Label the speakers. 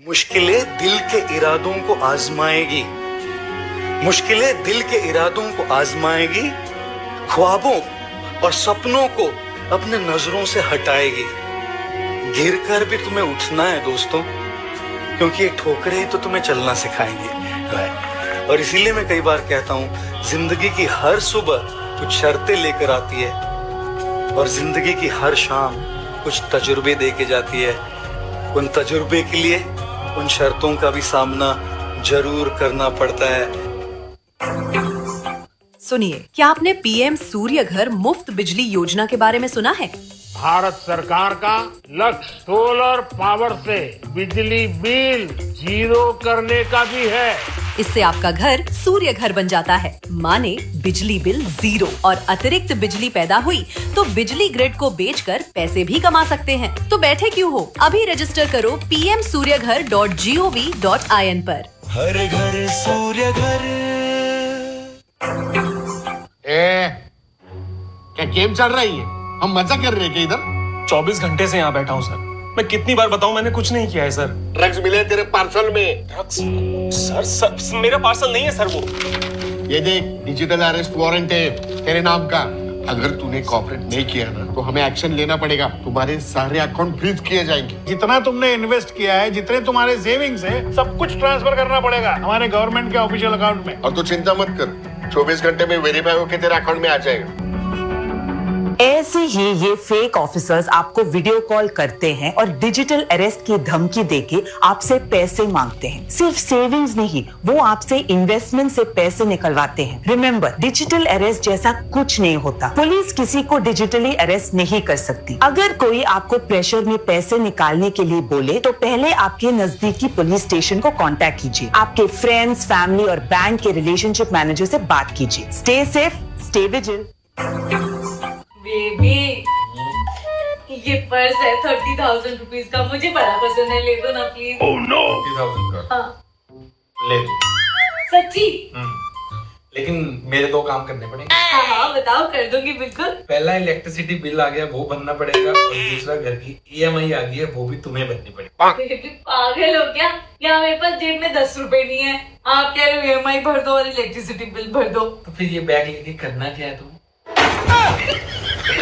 Speaker 1: मुश्किलें दिल के इरादों को आजमाएगी, मुश्किलें दिल के इरादों को आजमाएगी, ख्वाबों और सपनों को अपने नजरों से हटाएगी। गिर कर भी तुम्हें उठना है दोस्तों, क्योंकि ये ठोकरें ही तो तुम्हें चलना सिखाएंगे। और इसीलिए मैं कई बार कहता हूँ, जिंदगी की हर सुबह कुछ शर्तें लेकर आती है और जिंदगी की हर शाम कुछ तजुर्बे दे के जाती है। उन तजुर्बे के लिए उन शर्तों का भी सामना जरूर करना पड़ता है।
Speaker 2: सुनिए, क्या आपने पीएम सूर्य घर मुफ्त बिजली योजना के बारे में सुना है?
Speaker 3: भारत सरकार का लक्ष्य सोलर पावर से बिजली बिल जीरो करने का भी है।
Speaker 2: इससे आपका घर सूर्य घर बन जाता है, माने बिजली बिल जीरो, और अतिरिक्त बिजली पैदा हुई तो बिजली ग्रिड को बेचकर पैसे भी कमा सकते हैं। तो बैठे क्यों हो, अभी रजिस्टर करो pmsuryaghar.gov.in पर।
Speaker 4: हर घर सूर्य घर।
Speaker 5: क्या गेम चल रही है? हम मजा कर रहे हैं क्या इधर?
Speaker 6: 24 घंटे से यहाँ बैठा हूँ सर। मैं कितनी बार बताऊँ, मैंने कुछ नहीं किया है सर।
Speaker 5: ड्रग्स मिले तेरे पार्सल में।
Speaker 6: ड्रग्स? सर मेरा पार्सल नहीं है सर वो।
Speaker 5: ये देख, डिजिटल अरेस्ट वारंट है तेरे नाम का। अगर तूने कॉपरेट नहीं किया ना तो हमें एक्शन लेना पड़ेगा। तुम्हारे सारे अकाउंट फ्रीज किए जाएंगे।
Speaker 3: जितना तुमने इन्वेस्ट किया है, जितने तुम्हारे सेविंग्स है, सब कुछ ट्रांसफर करना पड़ेगा हमारे गवर्नमेंट के ऑफिशियल अकाउंट में।
Speaker 5: और तू चिंता मत कर, 24 घंटे में वेरीफाई होकर तेरे अकाउंट में आ जाएगा।
Speaker 7: ऐसे ही ये फेक ऑफिसर्स आपको वीडियो कॉल करते हैं और डिजिटल अरेस्ट की धमकी देके आपसे पैसे मांगते हैं। सिर्फ सेविंग्स नहीं, वो आपसे इन्वेस्टमेंट से पैसे निकलवाते हैं। रिमेम्बर, डिजिटल अरेस्ट जैसा कुछ नहीं होता। पुलिस किसी को डिजिटली अरेस्ट नहीं कर सकती। अगर कोई आपको प्रेशर में पैसे निकालने के लिए बोले तो पहले आपके नजदीकी पुलिस स्टेशन को कांटेक्ट कीजिए। आपके फ्रेंड्स, फैमिली और बैंक के रिलेशनशिप मैनेजर से बात कीजिए। Stay safe, stay vigil.
Speaker 8: Baby, ये पर्स है 30,000 रुपीज का, मुझे बड़ा पसंद है, ले दो ना प्लीज।
Speaker 6: Oh no.
Speaker 5: 30,000 का?
Speaker 8: हाँ।
Speaker 6: ले दो।
Speaker 8: सच्ची?
Speaker 6: लेकिन मेरे 2 काम करने पड़ेंगे।
Speaker 8: हाँ बताओ, कर दूंगी बिल्कुल।
Speaker 6: पहला इलेक्ट्रिसिटी बिल आ गया, वो भरना पड़ेगा, और दूसरा घर की EMI आ गई है, वो भी तुम्हें भरनी पड़ेगी।
Speaker 8: बेबी पागल हो क्या? यहाँ मेरे पास जेब में 10 रुपए नहीं है, आप कह रहे हो EMI भर दो और इलेक्ट्रिसिटी बिल भर दो।
Speaker 6: तो फिर ये बैग लेके करना क्या है तुम्हें?